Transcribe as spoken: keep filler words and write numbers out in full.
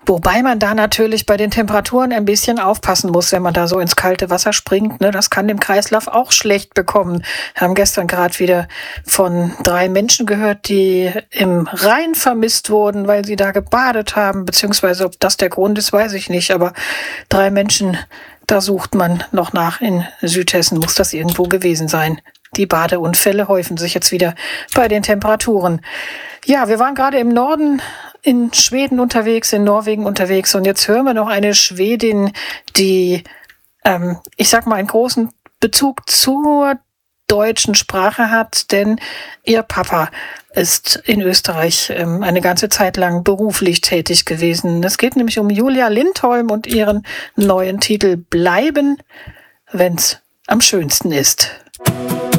Wobei man da natürlich bei den Temperaturen ein bisschen aufpassen muss, wenn man da so ins kalte Wasser springt. Ne? Das kann dem Kreislauf auch schlecht bekommen. Wir haben gestern gerade wieder von drei Menschen gehört, die im Rhein vermisst wurden, weil sie da gebadet haben. Beziehungsweise ob das der Grund ist, weiß ich nicht. Aber drei Menschen, da sucht man noch nach. In Südhessen muss das irgendwo gewesen sein. Die Badeunfälle häufen sich jetzt wieder bei den Temperaturen. Ja, wir waren gerade im Norden in Schweden unterwegs, in Norwegen unterwegs und jetzt hören wir noch eine Schwedin, die, ähm, ich sag mal, einen großen Bezug zur deutschen Sprache hat, denn ihr Papa ist in Österreich ähm, eine ganze Zeit lang beruflich tätig gewesen. Es geht nämlich um Julia Lindholm und ihren neuen Titel Bleiben, wenn's am schönsten ist.